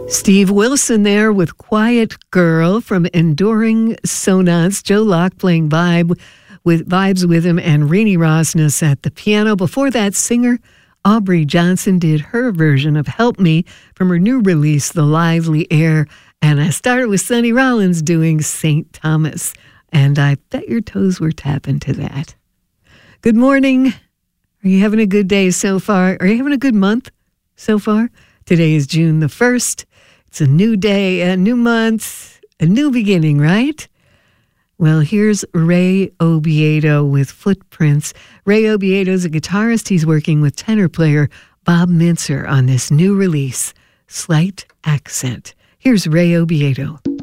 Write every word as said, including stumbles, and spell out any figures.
Steve Wilson there with Quiet Girl from Enduring Sonats. Joe Locke playing vibe with vibes with him, and Renee Rosnes at the piano. Before that, singer Aubrey Johnson did her version of Help Me from her new release, The Lively Air. And I started with Sonny Rollins doing Saint Thomas. And I bet your toes were tapping to that. Good morning. Are you having a good day so far? Are you having a good month so far? Today is June the first. It's a new day, a new month, a new beginning, right? Well, here's Ray Obiedo with Footprints. Ray Obiedo is a guitarist. He's working with tenor player Bob Mintzer on this new release, Slight Accent. Here's Ray Obiedo.